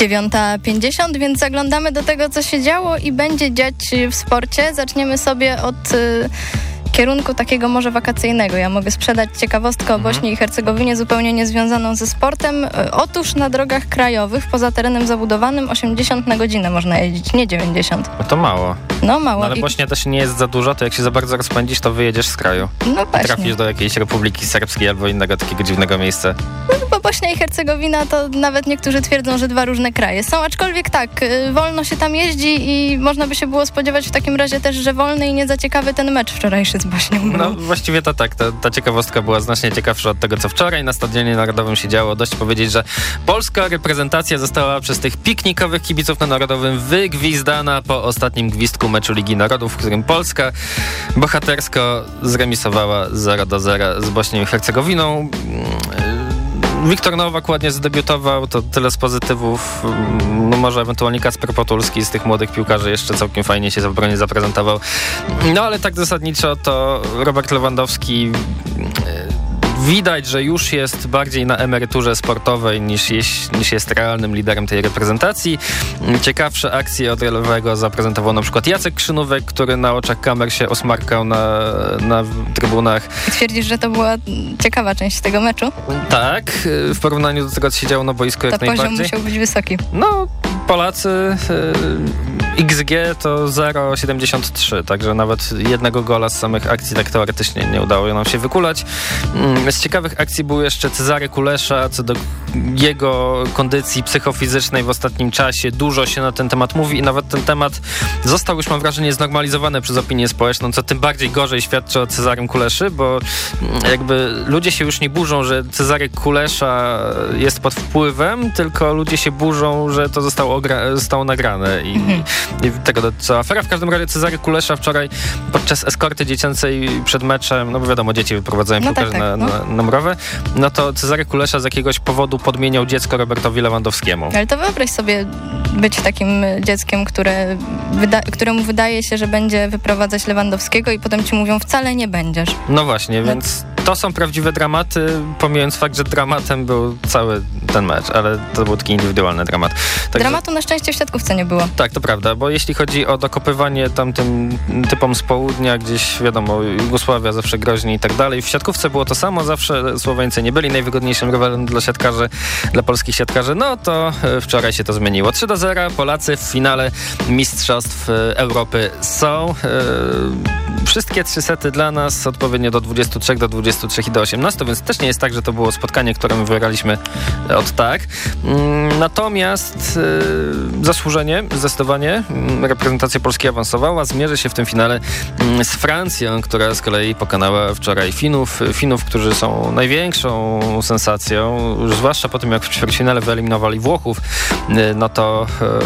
9:50, więc zaglądamy do tego, co się działo i będzie dziać w sporcie. Zaczniemy sobie od kierunku takiego może wakacyjnego. Ja mogę sprzedać ciekawostkę o Bośni i Hercegowinie zupełnie niezwiązaną ze sportem. Otóż na drogach krajowych poza terenem zabudowanym 80 na godzinę można jeździć, nie 90. No to mało. No mało. No, ale Bośnia też nie jest za dużo, to jak się za bardzo rozpędzisz, to wyjedziesz z kraju. No właśnie. Trafisz do jakiejś Republiki Serbskiej albo innego takiego dziwnego miejsca. No, bo Bośnia i Hercegowina to nawet niektórzy twierdzą, że dwa różne kraje są, aczkolwiek tak, wolno się tam jeździ i można by się było spodziewać w takim razie też, że wolny i nie za ciekawy ten mecz wczorajszy z Bośnią. No właściwie to tak, ta ciekawostka była znacznie ciekawsza od tego, co wczoraj na Stadionie Narodowym się działo. Dość powiedzieć, że polska reprezentacja została przez tych piknikowych kibiców na Narodowym wygwizdana po ostatnim gwizdku meczu Ligi Narodów, w którym Polska bohatersko zremisowała 0-0 z Bośnią i Hercegowiną. Wiktor Nowak ładnie zdebiutował, to tyle z pozytywów. No może ewentualnie Kacper Potulski z tych młodych piłkarzy jeszcze całkiem fajnie się w obronie zaprezentował. No ale tak zasadniczo to Robert Lewandowski widać, że już jest bardziej na emeryturze sportowej niż jest realnym liderem tej reprezentacji. Ciekawsze akcje od lewego zaprezentował na przykład Jacek Krzynówek, który na oczach kamer się osmarkał na trybunach. I twierdzisz, że to była ciekawa część tego meczu? Tak, w porównaniu do tego, co się działo na boisku, jak najbardziej. Poziom musiał być wysoki. No, Polacy XG to 0,73, także nawet jednego gola z samych akcji tak teoretycznie nie udało nam się wykulać. Z ciekawych akcji był jeszcze Cezary Kulesza, co do jego kondycji psychofizycznej w ostatnim czasie dużo się na ten temat mówi i nawet ten temat został już, mam wrażenie, znormalizowany przez opinię społeczną, co tym bardziej gorzej świadczy o Cezarym Kuleszy, bo jakby ludzie się już nie burzą, że Cezary Kulesza jest pod wpływem, tylko ludzie się burzą, że to zostało nagrane i tego dotyczy afera. W każdym razie Cezary Kulesza wczoraj podczas eskorty dziecięcej przed meczem, no bo wiadomo, dzieci wyprowadzają piłkarzy na murowę, no to Cezary Kulesza z jakiegoś powodu podmieniał dziecko Robertowi Lewandowskiemu. Ale to wyobraź sobie być takim dzieckiem, któremu wydaje się, że będzie wyprowadzać Lewandowskiego i potem ci mówią, wcale nie będziesz. No właśnie, więc to są prawdziwe dramaty, pomijając fakt, że dramatem był cały ten mecz, ale to był taki indywidualny dramat. Także dramatu na szczęście w siatkówce nie było. Tak, to prawda, bo jeśli chodzi o dokopywanie tamtym typom z południa, gdzieś wiadomo, Jugosławia zawsze groźnie i tak dalej, w siatkówce było to samo, zawsze Słoweńcy nie byli najwygodniejszym rywalem dla polskich siatkarzy, no to wczoraj się to zmieniło. 3-0, Polacy w finale Mistrzostw Europy są. Wszystkie 3 sety dla nas, odpowiednio do 23, do 23 i do 18, więc też nie jest tak, że to było spotkanie, które my wygraliśmy od tak. Natomiast zasłużenie, zdecydowanie reprezentacja Polski awansowała, zmierzy się w tym finale z Francją, która z kolei pokonała wczoraj Finów, którzy są największą sensacją, już zwłaszcza po tym, jak w ćwierćfinale wyeliminowali Włochów, no to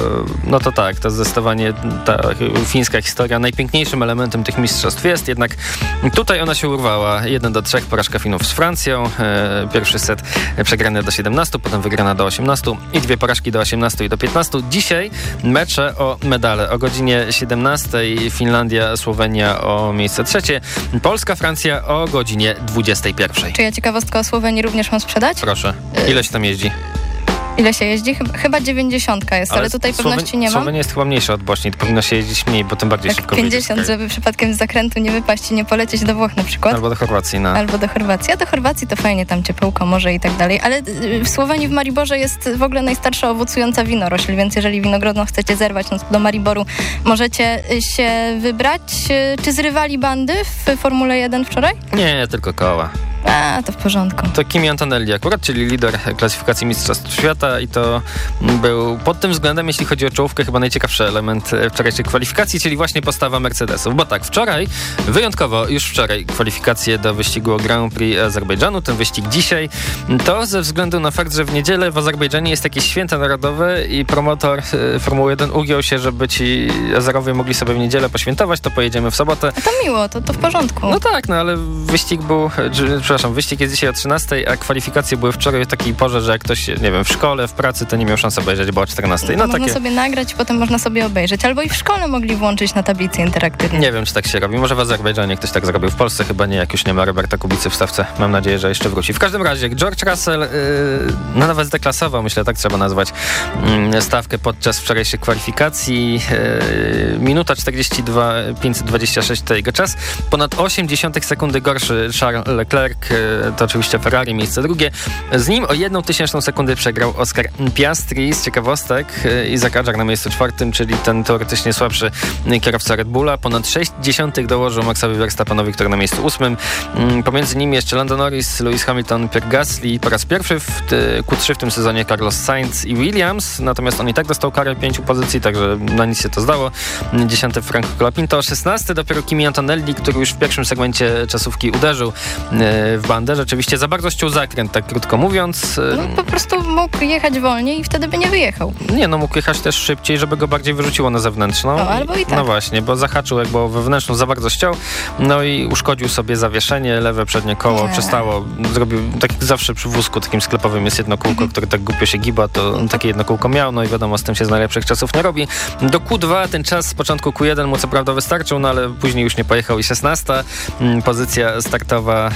tak, to zdecydowanie ta fińska historia najpiękniejszym elementem tych mistrzostw jest, jednak tutaj ona się urwała. 1-3 porażka Finów z Francją, pierwszy set przegrany do 17, potem wygrana do 18 i 2 porażki do 18 i do 15. Dzisiaj mecze o medale. O godzinie 17 Finlandia, Słowenia o miejsce 3, Polska, Francja o godzinie 21. Czy ja ciekawostkę o Słowenii również mam sprzedać? Proszę. Ile się tam jeździ? Ile się jeździ? Chyba 90 jest, ale tutaj pewności nie mam. Słowenia jest chyba mniejsza od Bośni, to powinno się jeździć mniej, bo tym bardziej tak szybko 50, żeby przypadkiem z zakrętu nie wypaść i nie polecieć do Włoch na przykład. Albo do Chorwacji, no. Albo do Chorwacji. A do Chorwacji to fajnie, tam ciepłko może i tak dalej. Ale w Słowenii, w Mariborze jest w ogóle najstarsza owocująca winorośl, więc jeżeli winogrodno chcecie zerwać, no to do Mariboru możecie się wybrać. Czy zrywali bandy w Formule 1 wczoraj? Nie, tylko koła. A, to w porządku. To Kimi Antonelli akurat, czyli lider klasyfikacji Mistrzostw Świata i to był pod tym względem, jeśli chodzi o czołówkę, chyba najciekawszy element wczorajszej kwalifikacji, czyli właśnie postawa Mercedesów. Bo tak, wyjątkowo już wczoraj kwalifikacje do wyścigu o Grand Prix Azerbejdżanu, ten wyścig dzisiaj, to ze względu na fakt, że w niedzielę w Azerbejdżanie jest jakieś święto narodowe i promotor Formuły 1 ugiął się, żeby ci Azerowie mogli sobie w niedzielę poświętować, to pojedziemy w sobotę. A to miło, to w porządku. No tak, no ale wyścig był, przepraszam, wyścig jest dzisiaj o 13, a kwalifikacje były wczoraj w takiej porze, że jak ktoś, nie wiem, w szkole, w pracy, to nie miał szansy obejrzeć, bo o 14. No, można sobie nagrać, potem można sobie obejrzeć. Albo i w szkole mogli włączyć na tablicy interaktywnej. Nie wiem, czy tak się robi. Może w Azerbejdżanie ktoś tak zrobił. W Polsce chyba nie, jak już nie ma Roberta Kubicy w stawce. Mam nadzieję, że jeszcze wróci. W każdym razie George Russell nawet zdeklasował, myślę, tak trzeba nazwać, stawkę podczas wczorajszych kwalifikacji. Minuta 42, 526 to jego czas. Ponad 0,8 sekundy gorszy Charles Leclerc, to oczywiście Ferrari, miejsce drugie. Z nim o 0,1 sekundy przegrał Oscar Piastri. Z ciekawostek Isaac Adjar na miejscu czwartym, czyli ten teoretycznie słabszy kierowca Red Bulla. Ponad 0,6 dołożył Maxowi Verstappenowi, który na miejscu 8. Pomiędzy nimi jeszcze Lando Norris, Lewis Hamilton, Pierre Gasly. Po raz pierwszy w Q3 w tym sezonie Carlos Sainz i Williams. Natomiast on i tak dostał karę 5 pozycji, także na nic się to zdało. 10 Franco Colapinto. 16 dopiero Kimi Antonelli, który już w pierwszym segmencie czasówki uderzył w bandę. Rzeczywiście za bardzo ściął zakręt, tak krótko mówiąc. No po prostu mógł jechać wolniej i wtedy by nie wyjechał. Nie, no mógł jechać też szybciej, żeby go bardziej wyrzuciło na zewnętrzną. No, albo i tak. No właśnie, bo zahaczył jakby wewnętrzną, za bardzo ściął, no i uszkodził sobie zawieszenie, lewe przednie koło przestało, zrobił, tak jak zawsze przy wózku takim sklepowym jest jedno kółko, które tak głupio się giba, to takie jedno kółko miał, no i wiadomo, z tym się z najlepszych czasów nie robi. Do Q2 ten czas z początku Q1 mu co prawda wystarczył, no ale później już nie pojechał i 16. Pozycja startowa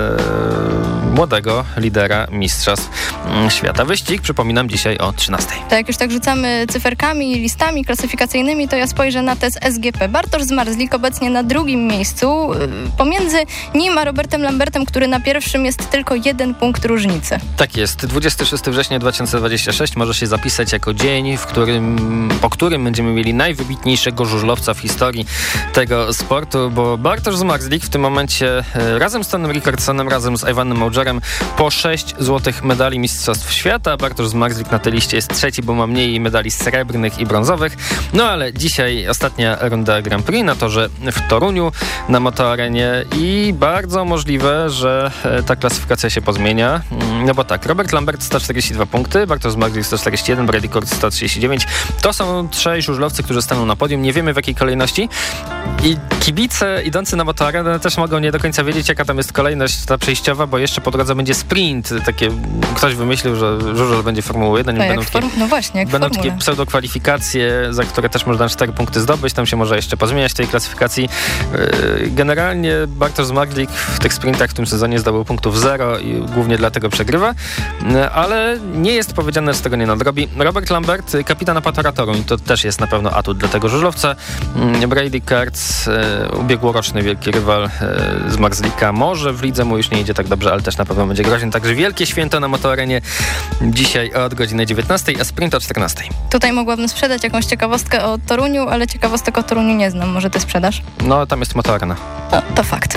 młodego lidera mistrzostw świata. Wyścig, przypominam, dzisiaj o 13. To jak już tak rzucamy cyferkami, listami klasyfikacyjnymi, to ja spojrzę na test SGP. Bartosz Zmarzlik obecnie na drugim miejscu. Pomiędzy nim a Robertem Lambertem, który na pierwszym, jest tylko 1 punkt różnicy. Tak jest. 26 września 2026 może się zapisać jako dzień, po którym będziemy mieli najwybitniejszego żużlowca w historii tego sportu, bo Bartosz Zmarzlik w tym momencie razem z Tonym Rickardsonem, razem z Ivanem Maugerem po 6 złotych medali mistrzostw świata. Bartosz Zmarzlik na tej liście jest trzeci, bo ma mniej medali srebrnych i brązowych. No ale dzisiaj ostatnia runda Grand Prix na torze w Toruniu na Motoarenie i bardzo możliwe, że ta klasyfikacja się pozmienia. No bo tak, Robert Lambert 142 punkty, Bartosz Zmarzlik 141, Brady Kurt 139. To są trzej żużlowcy, którzy staną na podium. Nie wiemy w jakiej kolejności. I kibice idący na Motoarenę też mogą nie do końca wiedzieć, jaka tam jest kolejność ta przejściowa, bo jeszcze po drodze będzie sprint. Takie, ktoś wymyślił, że żużel będzie Formuły 1. Będą takie pseudokwalifikacje, za które też można 4 punkty zdobyć. Tam się może jeszcze pozmieniać w tej klasyfikacji. Generalnie Bartosz Zmarzlik w tych sprintach w tym sezonie zdobył punktów 0 i głównie dlatego przegrywa. Ale nie jest powiedziane, że tego nie nadrobi. Robert Lambert, kapitan operatora Toruń, i to też jest na pewno atut dla tego żużlowca. Brady Kurt, ubiegłoroczny wielki rywal Zmarzlika. Może w lidze mu już nie idzie tak dobrze, ale też na pewno będzie groźny. Także wielkie święto na Motoarenie dzisiaj od godziny 19, a sprint o 14. Tutaj mogłabym sprzedać jakąś ciekawostkę o Toruniu, ale ciekawostek o Toruniu nie znam. Może ty sprzedasz? No, tam jest Motoarena. No, to fakt.